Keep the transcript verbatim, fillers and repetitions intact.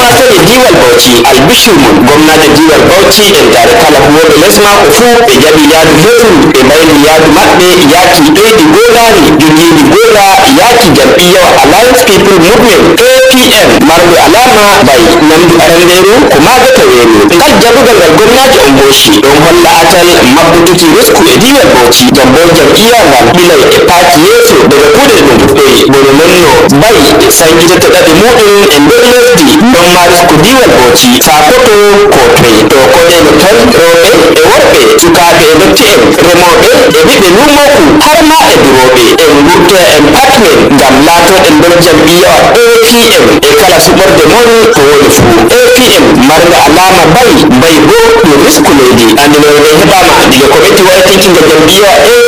gabatar da diwal bauchi albishir mun gwamnati diwal bauchi en tare kala huwoɓe lesma ko fuu ɓe jaɓi yaadu hewru ɓe mbayli yaadu maɓɓe yaaki ɗoyɗi golari jogiiɗi gola yaaki jam'iyyawa alliance people movement A P M marɓe alama bay namdu aranderu ko magata weeru ngal jaɓugal ngal gwamnati on boshi ɗon holla atal mabbutuki risku e diwal bauchi jambo jam'iyya ngal ɓilay e paati yeeso daga kuuɗe ɗum ɗoyi bono nonno bay sankitata ɗaɗi muɗum e nder lesdi ɗon ma risku diwal bauchi sakoto ko toye to koɗeno tan rewɓe e worɓe sukaɓe e dotti en remoɓe e ɓiɓɓe lumoku har ma e duroɓe en gurto en patmen ngam laatoɗen nder jam'iyyawa A P M e kala suɓorde mon ko woni fuu A P M marga alama bay bay bo ɗum risku leydi andinoɓe heɓama diga ko ɓetti waytinkinga jam'iyyawa